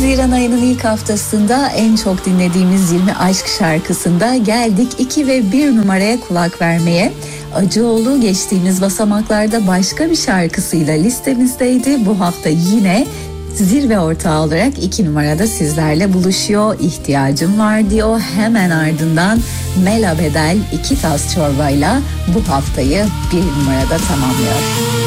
Haziran ayının ilk haftasında en çok dinlediğimiz 20 aşk şarkısında geldik 2 ve 1 numaraya kulak vermeye. Acıoğlu geçtiğimiz basamaklarda başka bir şarkısıyla listemizdeydi. Bu hafta yine zirve ortağı olarak 2 numarada sizlerle buluşuyor. İhtiyacım var diyor. Hemen ardından Mela Bedel 2 tas çorbayla bu haftayı 1 numarada tamamlıyor.